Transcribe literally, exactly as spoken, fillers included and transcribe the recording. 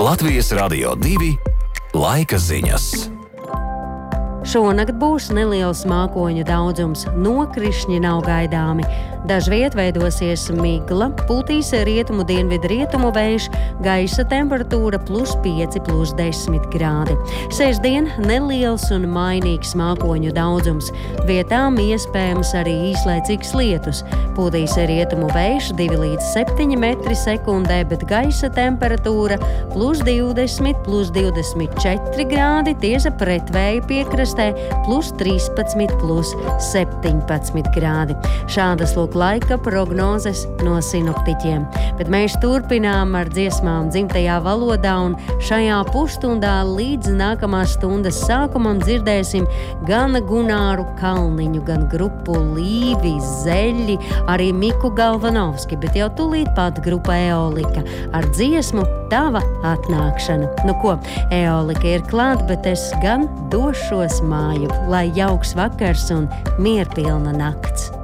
Latvijas Radio divi laika ziņas. Šonakt būs neliels mākoņu daudzums, nokrišņi nav gaidāmi. Dažviet veidosies migla, pūtīs rietumu dienvidu rietumu vējš, gaisa temperatūra plus pieci, plus desmit grādi. Sestdien neliels un mainīgs mākoņu daudzums, vietām iespējams arī īslaicīgs lietus. Pūtīs rietumu vējš divi līdz septiņi metri sekundē, bet gaisa temperatūra plus divdesmit, plus divdesmit četri grādi, tiesa pretvēja piekrastē plus trīspadsmit, plus septiņpadsmit grādi. Šādas lūk laika prognozes no sinoptiķiem. Bet mēs turpinām ar dziesmām dzimtajā valodā un šajā pusstundā līdz nākamās stundas sākumam dzirdēsim gan Gunāru Kalniņu, gan grupu Līvi, Zeļi, arī Miku Galvanovski, bet jau tūlīt pat grupa Eolika ar dziesmu Tava atnākšana. Nu ko, Eolika ir klāt, bet es gan došos māju, lai jauks vakars un mierpilna nakts.